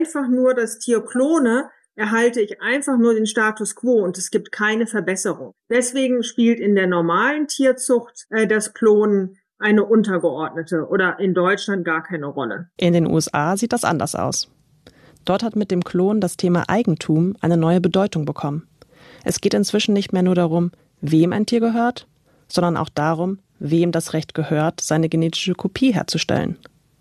einfach nur das Tier klone, erhalte ich einfach nur den Status quo und es gibt keine Verbesserung. Deswegen spielt in der normalen Tierzucht das Klonen eine untergeordnete oder in Deutschland gar keine Rolle. In den USA sieht das anders aus. Dort hat mit dem Klon das Thema Eigentum eine neue Bedeutung bekommen. Es geht inzwischen nicht mehr nur darum, wem ein Tier gehört, sondern auch darum, wem das Recht gehört, seine genetische Kopie herzustellen.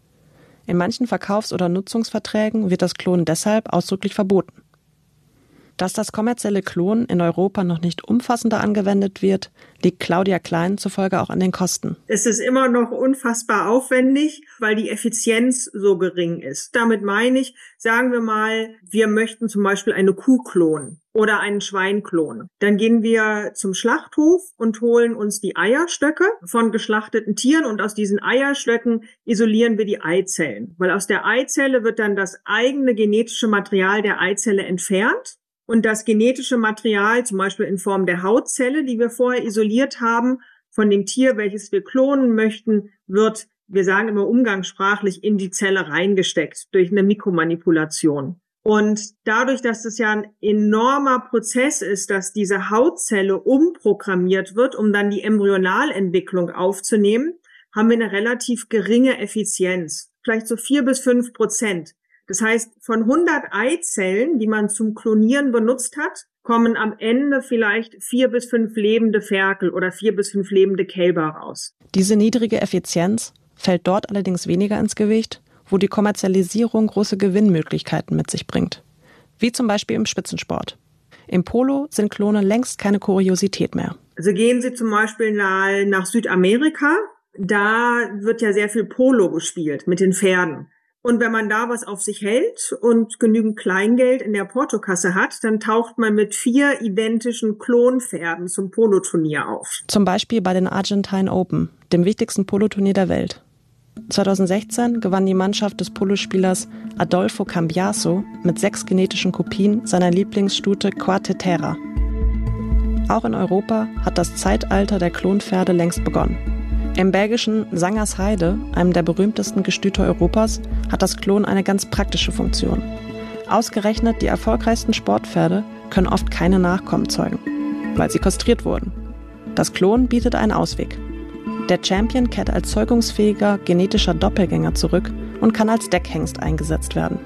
In manchen Verkaufs- oder Nutzungsverträgen wird das Klonen deshalb ausdrücklich verboten. Dass das kommerzielle Klonen in Europa noch nicht umfassender angewendet wird, liegt Claudia Klein zufolge auch an den Kosten. Es ist immer noch unfassbar aufwendig, weil die Effizienz so gering ist. Damit meine ich, sagen wir mal, wir möchten zum Beispiel eine Kuh klonen oder einen Schwein klonen. Dann gehen wir zum Schlachthof und holen uns die Eierstöcke von geschlachteten Tieren und aus diesen Eierstöcken isolieren wir die Eizellen. Weil aus der Eizelle wird dann das eigene genetische Material der Eizelle entfernt. Und das genetische Material, zum Beispiel in Form der Hautzelle, die wir vorher isoliert haben, von dem Tier, welches wir klonen möchten, wird, wir sagen immer umgangssprachlich, in die Zelle reingesteckt durch eine Mikromanipulation. Und dadurch, dass das ja ein enormer Prozess ist, dass diese Hautzelle umprogrammiert wird, um dann die Embryonalentwicklung aufzunehmen, haben wir eine relativ geringe Effizienz, vielleicht so 4-5%. Das heißt, von 100 Eizellen, die man zum Klonieren benutzt hat, kommen am Ende vielleicht 4 bis 5 lebende Ferkel oder 4 bis 5 lebende Kälber raus. Diese niedrige Effizienz fällt dort allerdings weniger ins Gewicht, wo die Kommerzialisierung große Gewinnmöglichkeiten mit sich bringt. Wie zum Beispiel im Spitzensport. Im Polo sind Klone längst keine Kuriosität mehr. Also gehen Sie zum Beispiel nach Südamerika, da wird ja sehr viel Polo gespielt mit den Pferden. Und wenn man da was auf sich hält und genügend Kleingeld in der Portokasse hat, dann taucht man mit 4 identischen Klonpferden zum Poloturnier auf. Zum Beispiel bei den Argentine Open, dem wichtigsten Poloturnier der Welt. 2016 gewann die Mannschaft des Polospielers Adolfo Cambiaso mit 6 genetischen Kopien seiner Lieblingsstute Quartetera. Auch in Europa hat das Zeitalter der Klonpferde längst begonnen. Im belgischen Sangersheide, einem der berühmtesten Gestüte Europas, hat das Klonen eine ganz praktische Funktion. Ausgerechnet die erfolgreichsten Sportpferde können oft keine Nachkommen zeugen, weil sie kastriert wurden. Das Klonen bietet einen Ausweg. Der Champion kehrt als zeugungsfähiger genetischer Doppelgänger zurück und kann als Deckhengst eingesetzt werden.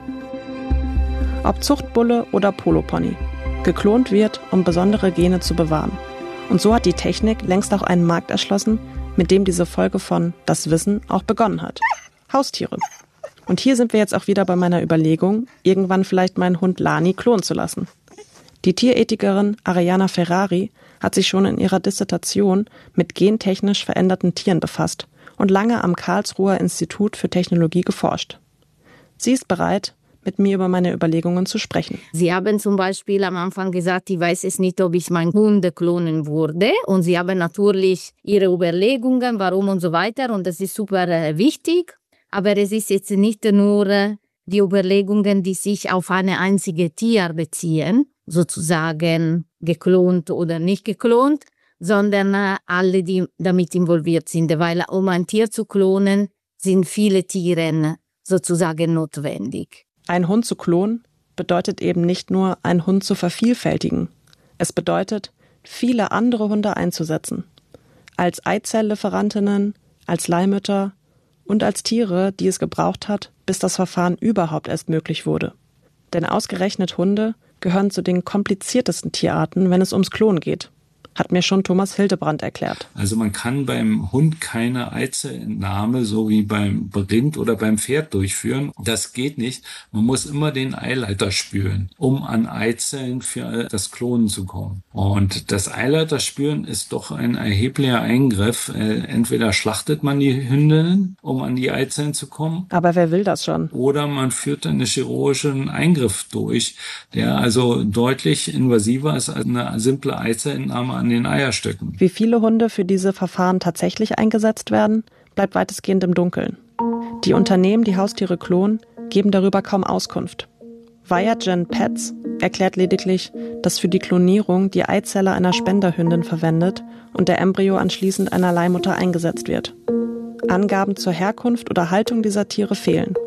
Ob Zuchtbulle oder Polopony, geklont wird, um besondere Gene zu bewahren. Und so hat die Technik längst auch einen Markt erschlossen, mit dem diese Folge von Das Wissen auch begonnen hat. Haustiere. Und hier sind wir jetzt auch wieder bei meiner Überlegung, irgendwann vielleicht meinen Hund Lani klonen zu lassen. Die Tierethikerin Ariana Ferrari hat sich schon in ihrer Dissertation mit gentechnisch veränderten Tieren befasst und lange am Karlsruher Institut für Technologie geforscht. Sie ist bereit, mit mir über meine Überlegungen zu sprechen. Sie haben zum Beispiel am Anfang gesagt, ich weiß es nicht, ob ich meinen Hund klonen würde. Und Sie haben natürlich Ihre Überlegungen, warum und so weiter. Und das ist super wichtig. Aber es ist jetzt nicht nur die Überlegungen, die sich auf eine einzige Tier beziehen, sozusagen geklont oder nicht geklont, sondern alle, die damit involviert sind. Weil um ein Tier zu klonen, sind viele Tiere sozusagen notwendig. Ein Hund zu klonen bedeutet eben nicht nur, einen Hund zu vervielfältigen. Es bedeutet, viele andere Hunde einzusetzen. Als Eizell-Lieferantinnen, als Leihmütter und als Tiere, die es gebraucht hat, bis das Verfahren überhaupt erst möglich wurde. Denn ausgerechnet Hunde gehören zu den kompliziertesten Tierarten, wenn es ums Klonen geht. Hat mir schon Thomas Hildebrand erklärt. Also man kann beim Hund keine Eizellentnahme so wie beim Rind oder beim Pferd durchführen. Das geht nicht. Man muss immer den Eileiter spüren, um an Eizellen für das Klonen zu kommen. Und das Eileiterspüren ist doch ein erheblicher Eingriff. Entweder schlachtet man die Hündinnen, um an die Eizellen zu kommen. Aber wer will das schon? Oder man führt einen chirurgischen Eingriff durch, der also deutlich invasiver ist als eine simple Eizellentnahme an den Eierstöcken. Wie viele Hunde für diese Verfahren tatsächlich eingesetzt werden, bleibt weitestgehend im Dunkeln. Die Unternehmen, die Haustiere klonen, geben darüber kaum Auskunft. Viagen Pets erklärt lediglich, dass für die Klonierung die Eizelle einer Spenderhündin verwendet und der Embryo anschließend einer Leihmutter eingesetzt wird. Angaben zur Herkunft oder Haltung dieser Tiere fehlen.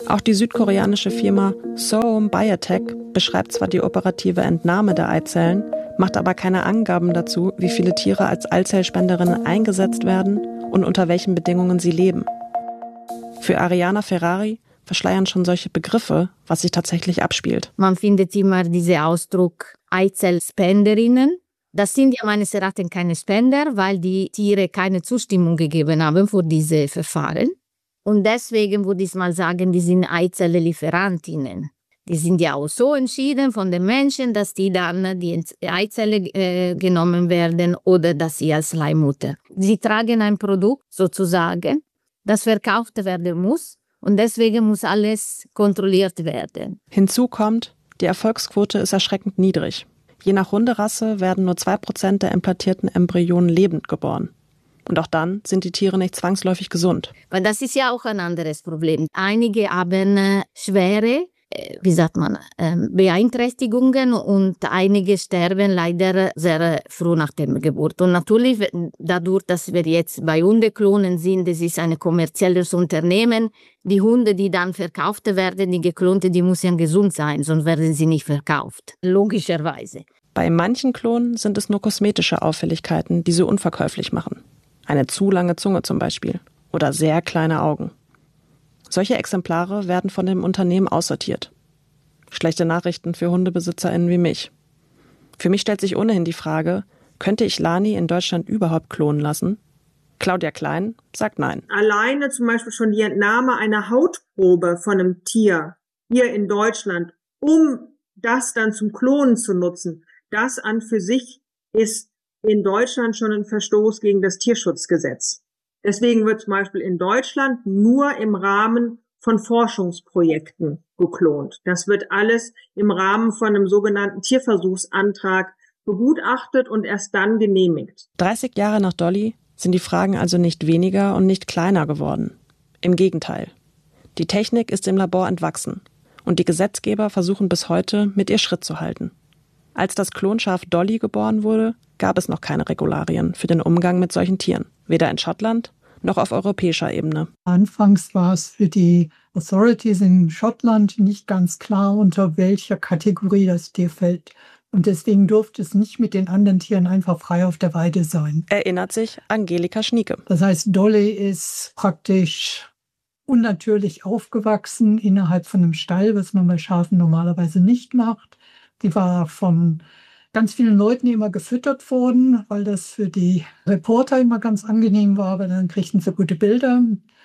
Auch die südkoreanische Firma Sohum Biotech beschreibt zwar die operative Entnahme der Eizellen, macht aber keine Angaben dazu, wie viele Tiere als Eizellspenderinnen eingesetzt werden und unter welchen Bedingungen sie leben. Für Ariana Ferrari verschleiern schon solche Begriffe, was sich tatsächlich abspielt. Man findet immer diesen Ausdruck Eizellspenderinnen. Das sind ja meines Erachtens keine Spender, weil die Tiere keine Zustimmung gegeben haben für diese Verfahren. Und deswegen würde ich mal sagen, die sind Eizellelieferantinnen. Die sind ja auch so entschieden von den Menschen, dass die dann die Eizelle genommen werden oder dass sie als Leihmutter. Sie tragen ein Produkt sozusagen, das verkauft werden muss und deswegen muss alles kontrolliert werden. Hinzu kommt, die Erfolgsquote ist erschreckend niedrig. Je nach Hunderasse werden nur 2% der implantierten Embryonen lebend geboren. Und auch dann sind die Tiere nicht zwangsläufig gesund. Weil das ist ja auch ein anderes Problem. Einige haben schwere, Beeinträchtigungen und einige sterben leider sehr früh nach der Geburt. Und natürlich, dadurch, dass wir jetzt bei Hundeklonen sind, das ist ein kommerzielles Unternehmen. Die Hunde, die dann verkauft werden, die geklonte, die müssen gesund sein, sonst werden sie nicht verkauft. Logischerweise. Bei manchen Klonen sind es nur kosmetische Auffälligkeiten, die sie unverkäuflich machen. Eine zu lange Zunge zum Beispiel oder sehr kleine Augen. Solche Exemplare werden von dem Unternehmen aussortiert. Schlechte Nachrichten für HundebesitzerInnen wie mich. Für mich stellt sich ohnehin die Frage, könnte ich Lani in Deutschland überhaupt klonen lassen? Claudia Klein sagt nein. Alleine zum Beispiel schon die Entnahme einer Hautprobe von einem Tier hier in Deutschland, um das dann zum Klonen zu nutzen, das an für sich ist in Deutschland schon ein Verstoß gegen das Tierschutzgesetz. Deswegen wird zum Beispiel in Deutschland nur im Rahmen von Forschungsprojekten geklont. Das wird alles im Rahmen von einem sogenannten Tierversuchsantrag begutachtet und erst dann genehmigt. 30 Jahre nach Dolly sind die Fragen also nicht weniger und nicht kleiner geworden. Im Gegenteil. Die Technik ist im Labor entwachsen und die Gesetzgeber versuchen bis heute, mit ihr Schritt zu halten. Als das Klonschaf Dolly geboren wurde, gab es noch keine Regularien für den Umgang mit solchen Tieren, weder in Schottland noch auf europäischer Ebene. Anfangs war es für die Authorities in Schottland nicht ganz klar, unter welcher Kategorie das Tier fällt. Und deswegen durfte es nicht mit den anderen Tieren einfach frei auf der Weide sein. Erinnert sich Angelika Schnieke. Das heißt, Dolly ist praktisch unnatürlich aufgewachsen innerhalb von einem Stall, was man bei Schafen normalerweise nicht macht. Die war von ganz vielen Leuten immer gefüttert worden, weil das für die Reporter immer ganz angenehm war, weil dann kriegten sie gute Bilder.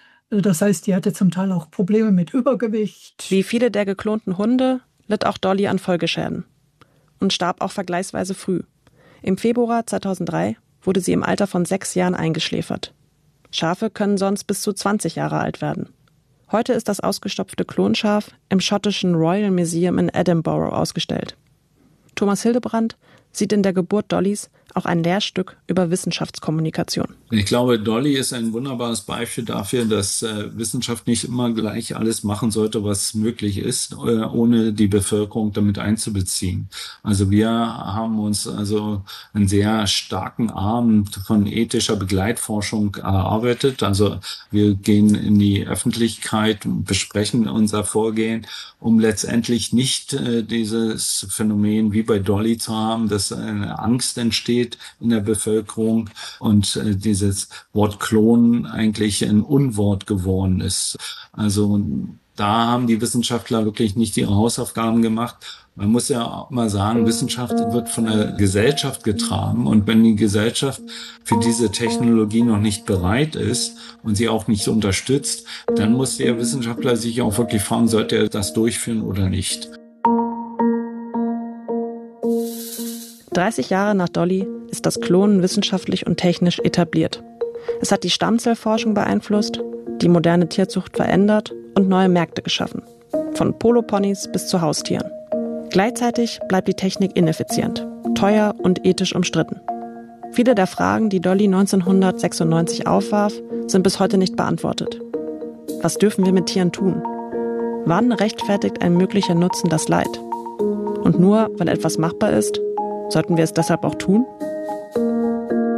Das heißt, die hatte zum Teil auch Probleme mit Übergewicht. Wie viele der geklonten Hunde litt auch Dolly an Folgeschäden und starb auch vergleichsweise früh. Im Februar 2003 wurde sie im Alter von 6 Jahren eingeschläfert. Schafe können sonst bis zu 20 Jahre alt werden. Heute ist das ausgestopfte Klonschaf im schottischen Royal Museum in Edinburgh ausgestellt. Thomas Hildebrand sieht in der Geburt Dollys auch ein Lehrstück über Wissenschaftskommunikation. Ich glaube, Dolly ist ein wunderbares Beispiel dafür, dass Wissenschaft nicht immer gleich alles machen sollte, was möglich ist, ohne die Bevölkerung damit einzubeziehen. Also wir haben uns also einen sehr starken Arm von ethischer Begleitforschung erarbeitet. Also wir gehen in die Öffentlichkeit und besprechen unser Vorgehen, um letztendlich nicht dieses Phänomen wie bei Dolly zu haben, dass eine Angst entsteht in der Bevölkerung und dieses Wort Klonen eigentlich ein Unwort geworden ist. Also da haben die Wissenschaftler wirklich nicht ihre Hausaufgaben gemacht. Man muss ja auch mal sagen, Wissenschaft wird von der Gesellschaft getragen und wenn die Gesellschaft für diese Technologie noch nicht bereit ist und sie auch nicht unterstützt, dann muss der Wissenschaftler sich auch wirklich fragen, sollte er das durchführen oder nicht. 30 Jahre nach Dolly ist das Klonen wissenschaftlich und technisch etabliert. Es hat die Stammzellforschung beeinflusst, die moderne Tierzucht verändert und neue Märkte geschaffen. Von Poloponys bis zu Haustieren. Gleichzeitig bleibt die Technik ineffizient, teuer und ethisch umstritten. Viele der Fragen, die Dolly 1996 aufwarf, sind bis heute nicht beantwortet. Was dürfen wir mit Tieren tun? Wann rechtfertigt ein möglicher Nutzen das Leid? Und nur weil etwas machbar ist, sollten wir es deshalb auch tun?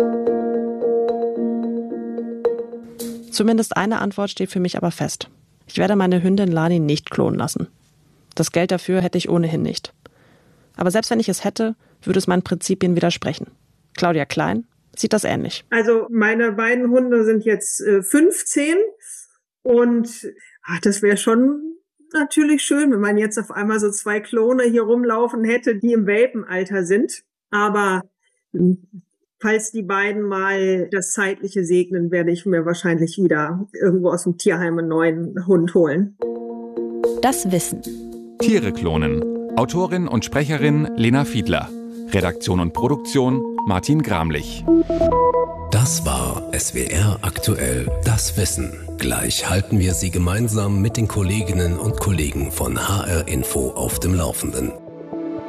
Zumindest eine Antwort steht für mich aber fest. Ich werde meine Hündin Lani nicht klonen lassen. Das Geld dafür hätte ich ohnehin nicht. Aber selbst wenn ich es hätte, würde es meinen Prinzipien widersprechen. Claudia Klein sieht das ähnlich. Also meine beiden Hunde sind jetzt 15 und das wäre schon natürlich schön, wenn man jetzt auf einmal so 2 Klone hier rumlaufen hätte, die im Welpenalter sind. Aber falls die beiden mal das Zeitliche segnen, werde ich mir wahrscheinlich wieder irgendwo aus dem Tierheim einen neuen Hund holen. Das Wissen. Tiere klonen. Autorin und Sprecherin Lena Fiedler. Redaktion und Produktion Martin Gramlich. Das war SWR aktuell das Wissen. Gleich halten wir Sie gemeinsam mit den Kolleginnen und Kollegen von HR Info auf dem Laufenden.